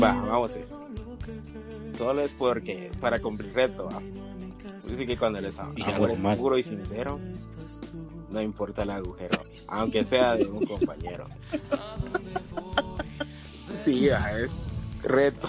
vamos pues. Solo es porque para cumplir reto, ¿va? Dice que cuando eres amor es puro y sincero, no importa el agujero, aunque sea de un compañero. Sí, es reto.